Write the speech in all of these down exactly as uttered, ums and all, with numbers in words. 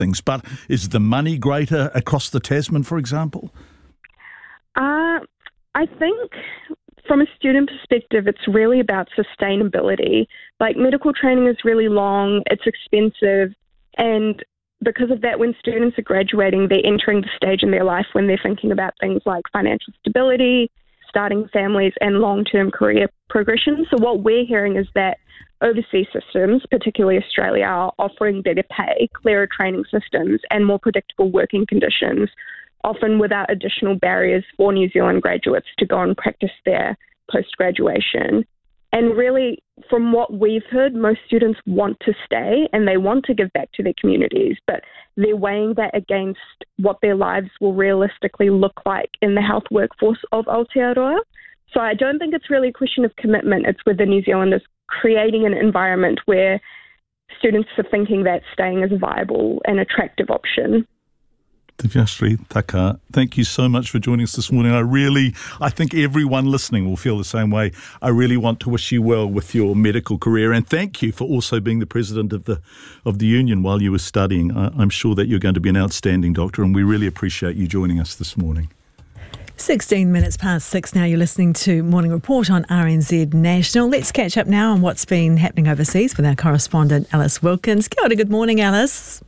things, but is the money greater across the Tasman, for example? Uh, I think from a student perspective, it's really about sustainability. Like, medical training is really long, it's expensive, and because of that, when students are graduating, they're entering the stage in their life when they're thinking about things like financial stability, starting families, and long-term career progression. So what we're hearing is that overseas systems, particularly Australia, are offering better pay, clearer training systems, and more predictable working conditions, often without additional barriers for New Zealand graduates to go and practice there post-graduation. And really, from what we've heard, most students want to stay and they want to give back to their communities, but they're weighing that against what their lives will realistically look like in the health workforce of Aotearoa. So I don't think it's really a question of commitment. It's whether New Zealand is creating an environment where students are thinking that staying is a viable and attractive option. Divyasri Taka, thank you so much for joining us this morning. I really, I think everyone listening will feel the same way. I really want to wish you well with your medical career, and thank you for also being the president of the of the union while you were studying. I, I'm sure that you're going to be an outstanding doctor, and we really appreciate you joining us this morning. sixteen minutes past six now. You're listening to Morning Report on R N Z National. Let's catch up now on what's been happening overseas with our correspondent Alice Wilkins. Kia ora, good morning, Alice.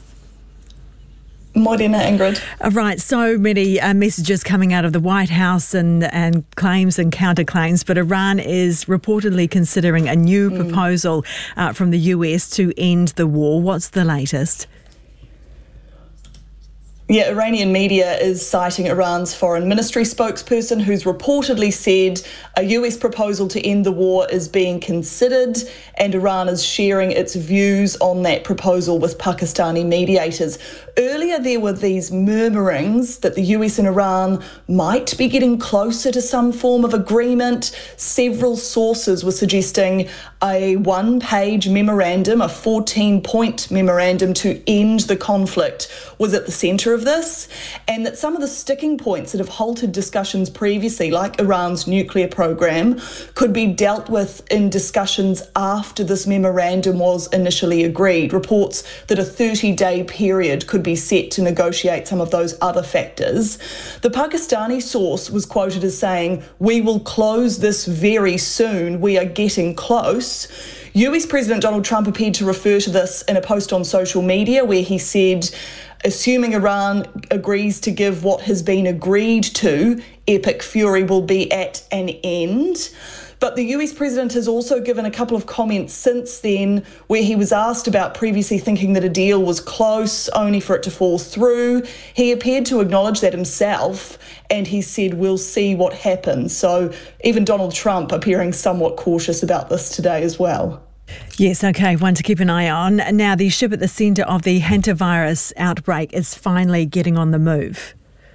Morena, Ingrid. Uh, right, so many uh, messages coming out of the White House and, and claims and counterclaims, but Iran is reportedly considering a new mm. proposal uh, from the U S to end the war. What's the latest? Yeah, Iranian media is citing Iran's foreign ministry spokesperson who's reportedly said a U S proposal to end the war is being considered, and Iran is sharing its views on that proposal with Pakistani mediators. Earlier there were these murmurings that the U S and Iran might be getting closer to some form of agreement. Several sources were suggesting a one-page memorandum, a fourteen-point memorandum to end the conflict was at the centre of this, and that some of the sticking points that have halted discussions previously, like Iran's nuclear program, could be dealt with in discussions after this memorandum was initially agreed. Reports that a thirty-day period could be set to negotiate some of those other factors. The Pakistani source was quoted as saying, "We will close this very soon. We are getting close." U S President Donald Trump appeared to refer to this in a post on social media where he said, assuming Iran agrees to give what has been agreed to, epic fury will be at an end. But the U S president has also given a couple of comments since then where he was asked about previously thinking that a deal was close, only for it to fall through. He appeared to acknowledge that himself, and he said, we'll see what happens. So even Donald Trump appearing somewhat cautious about this today as well. Yes, OK, one to keep an eye on. Now, the ship at the centre of the hantavirus outbreak is finally getting on the move.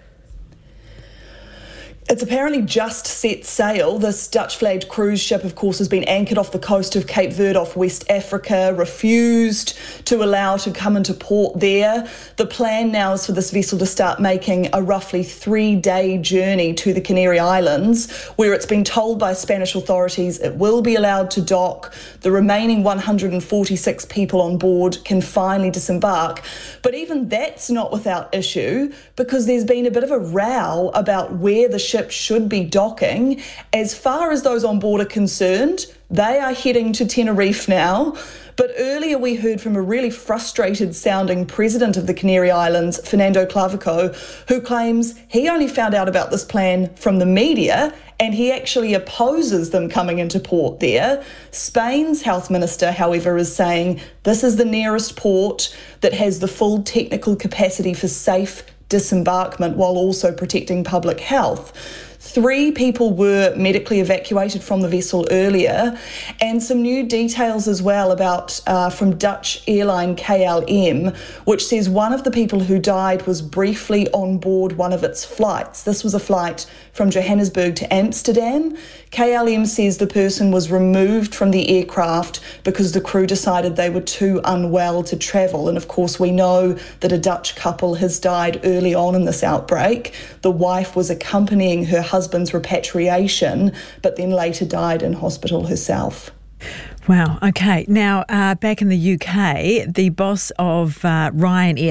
It's apparently just set sail. This Dutch-flagged cruise ship, of course, has been anchored off the coast of Cape Verde off West Africa, refused to allow to come into port there. The plan now is for this vessel to start making a roughly three-day journey to the Canary Islands, where it's been told by Spanish authorities it will be allowed to dock. The remaining one hundred forty-six people on board can finally disembark. But even that's not without issue, because there's been a bit of a row about where the ship should be docking. As far as those on board are concerned, they are heading to Tenerife now. But earlier we heard from a really frustrated sounding president of the Canary Islands, Fernando Clavico, who claims he only found out about this plan from the media and he actually opposes them coming into port there. Spain's health minister, however, is saying this is the nearest port that has the full technical capacity for safe disembarkment while also protecting public health. Three people were medically evacuated from the vessel earlier, and some new details as well about uh, from Dutch airline K L M, which says one of the people who died was briefly on board one of its flights. This was a flight from Johannesburg to Amsterdam. K L M says the person was removed from the aircraft because the crew decided they were too unwell to travel. And of course, we know that a Dutch couple has died early on in this outbreak. The wife was accompanying her husband's repatriation, but then later died in hospital herself. Wow. Okay. Now, uh, back in the U K, the boss of uh, Ryanair